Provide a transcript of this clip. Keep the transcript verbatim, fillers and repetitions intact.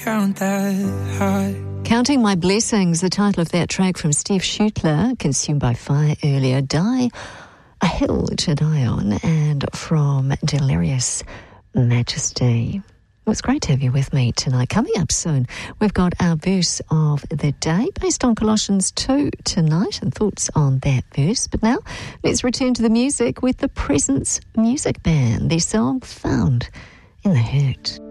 count that high. Counting My Blessings, the title of that track from Steve Schutler, Consumed by Fire earlier, Die a Hill to Die On, and from Delirious Majesty. Well, it's great to have you with me tonight. Coming up soon, we've got our verse of the day based on Colossians two tonight and thoughts on that verse. But now, let's return to the music with the Presence Music Band, their song Found in the Hurt.